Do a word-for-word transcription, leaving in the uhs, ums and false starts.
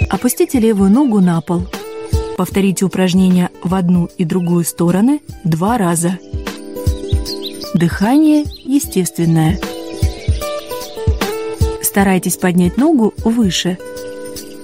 Опустите левую ногу на пол. Повторите упражнение в одну и другую стороны два раза. Дыхание естественное. Старайтесь поднять ногу выше,